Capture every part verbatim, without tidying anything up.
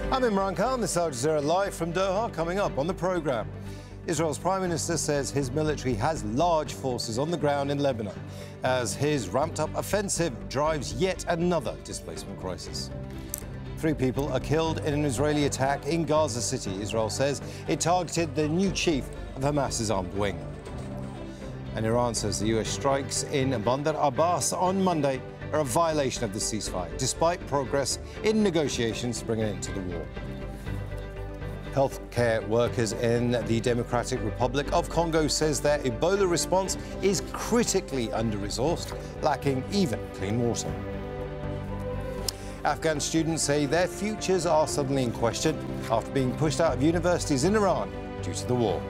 I'm Imran Khan, this is Al Jazeera live from Doha. Coming up on the programme, Israel's Prime Minister says his military has large forces on the ground in Lebanon as his ramped-up offensive drives yet another displacement crisis. Three people are killed in an Israeli attack in Gaza City. Israel says it targeted the new chief of Hamas's armed wing. And Iran says the U S strikes in Bandar Abbas on Monday are a violation of the ceasefire, despite progress in negotiations to bring an end to the war. Healthcare workers in the Democratic Republic of Congo says their Ebola response is critically under-resourced, lacking even clean water. Afghan students say their futures are suddenly in question after being pushed out of universities in Iran due to the war.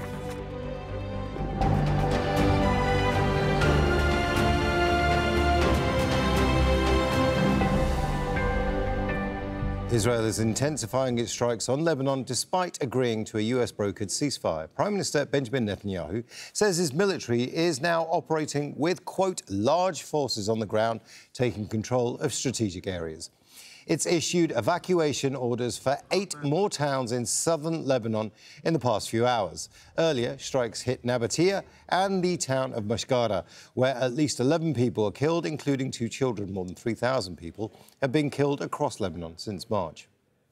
Israel is intensifying its strikes on Lebanon despite agreeing to a U S-brokered ceasefire. Prime Minister Benjamin Netanyahu says his military is now operating with, quote, large forces on the ground, taking control of strategic areas. It's issued evacuation orders for eight more towns in southern Lebanon in the past few hours. Earlier, strikes hit Nabatea and the town of Mashgara, where at least eleven people are killed, including two children. More than three thousand people have been killed across Lebanon since March.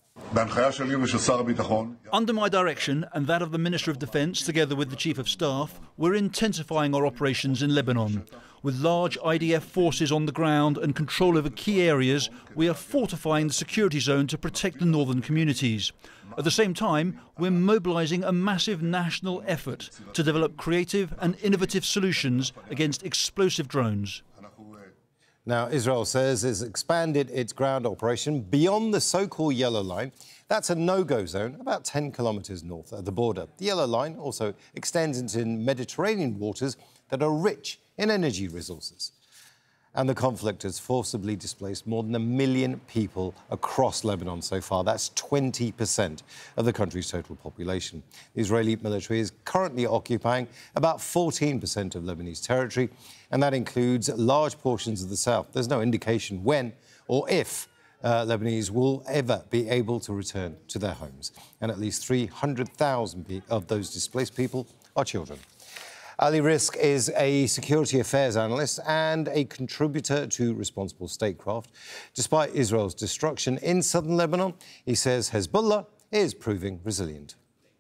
Under my direction and that of the Minister of Defence, together with the Chief of Staff, we're intensifying our operations in Lebanon. With large I D F forces on the ground and control over key areas, we are fortifying the security zone to protect the northern communities. At the same time, we're mobilising a massive national effort to develop creative and innovative solutions against explosive drones. Now, Israel says it's expanded its ground operation beyond the so-called Yellow Line. That's a no-go zone about ten kilometres north of the border. The Yellow Line also extends into Mediterranean waters that are rich in energy resources. And the conflict has forcibly displaced more than a million people across Lebanon so far. That's twenty percent of the country's total population. The Israeli military is currently occupying about fourteen percent of Lebanese territory, and that includes large portions of the south. There's no indication when or if uh, Lebanese will ever be able to return to their homes. And at least three hundred thousand of those displaced people are children. Ali Rizk is a security affairs analyst and a contributor to Responsible Statecraft. Despite Israel's destruction in southern Lebanon, he says Hezbollah is proving resilient.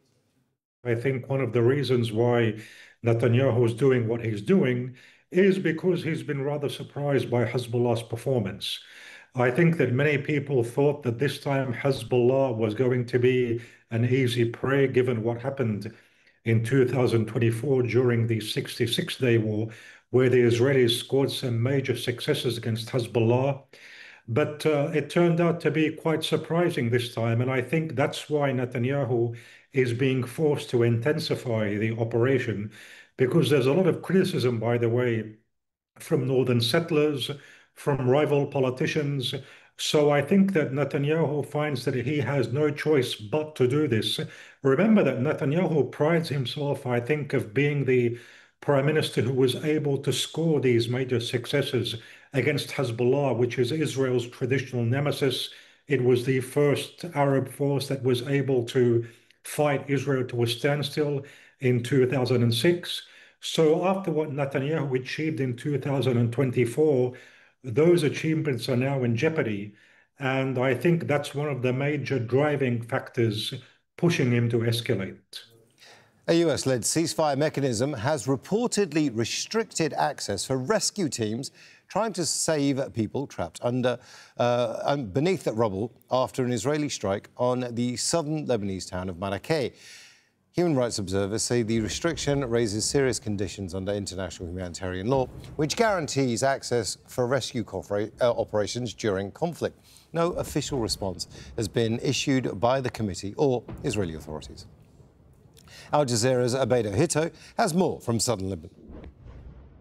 I think one of the reasons why Netanyahu is doing what he's doing is because he's been rather surprised by Hezbollah's performance. I think that many people thought that this time Hezbollah was going to be an easy prey given what happened in two thousand twenty-four during the sixty-six day war, where the Israelis scored some major successes against Hezbollah. But uh, it turned out to be quite surprising this time, and I think that's why Netanyahu is being forced to intensify the operation, because there's a lot of criticism, by the way, from northern settlers, from rival politicians. So I think that Netanyahu finds that he has no choice but to do this. Remember that Netanyahu prides himself, I think, of being the prime minister who was able to score these major successes against Hezbollah, which is Israel's traditional nemesis. It was the first Arab force that was able to fight Israel to a standstill in two thousand six. So after what Netanyahu achieved in two thousand twenty-four, those achievements are now in jeopardy. And I think that's one of the major driving factors pushing him to escalate. A U S-led ceasefire mechanism has reportedly restricted access for rescue teams trying to save people trapped under uh, beneath that rubble after an Israeli strike on the southern Lebanese town of Marrakech. Human rights observers say the restriction raises serious conditions under international humanitarian law, which guarantees access for rescue uh, operations during conflict. No official response has been issued by the committee or Israeli authorities. Al Jazeera's Abeda Hito has more from southern Lebanon.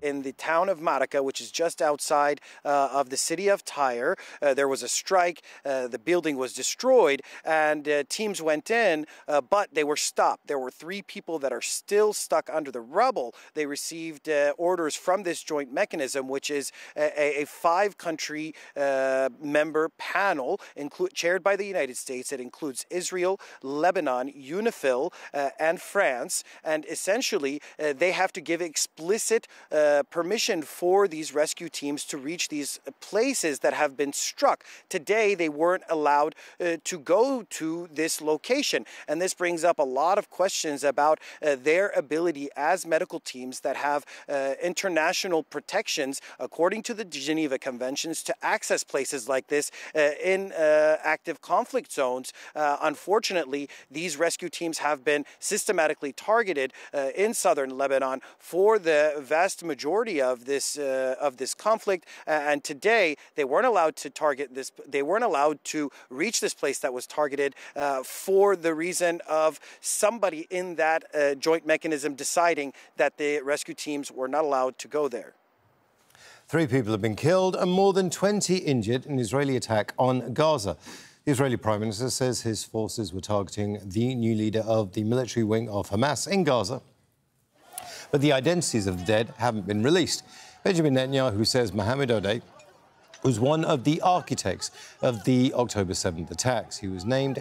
in the town of Maraka, which is just outside uh, of the city of Tyre. Uh, there was a strike. Uh, the building was destroyed, and uh, teams went in, uh, but they were stopped. There were three people that are still stuck under the rubble. They received uh, orders from this joint mechanism, which is a, a five-country uh, member panel include, chaired by the United States. It includes Israel, Lebanon, UNIFIL, uh, and France. And essentially, uh, they have to give explicit uh, permission for these rescue teams to reach these places that have been struck. Today, they weren't allowed uh, to go to this location. And this brings up a lot of questions about uh, their ability as medical teams that have uh, international protections, according to the Geneva Conventions, to access places like this uh, in uh, active conflict zones. Uh, unfortunately, these rescue teams have been systematically targeted uh, in southern Lebanon for the vast majority majority of this uh, of this conflict, uh, and today they weren't allowed to target this. They weren't allowed to reach this place that was targeted uh, for the reason of somebody in that uh, joint mechanism deciding that the rescue teams were not allowed to go there. Three people have been killed and more than twenty injured in an Israeli attack on Gaza. The Israeli Prime Minister says his forces were targeting the new leader of the military wing of Hamas in Gaza, but the identities of the dead haven't been released. Benjamin Netanyahu says Mohammed Odeh was one of the architects of the October seventh attacks. He was named